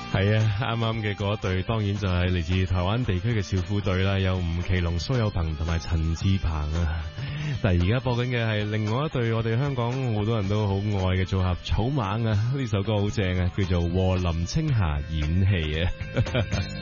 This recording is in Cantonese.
係啊，啱啱嘅嗰一隊當然就係嚟自台灣地區嘅少婦隊啦，有吳奇隆、蘇有朋同埋陳志鵬啊。但係而家播緊嘅係另外一隊我哋香港好多人都好愛嘅組合草蜢啊，呢首歌好正啊，叫做《和林青霞演戲》啊。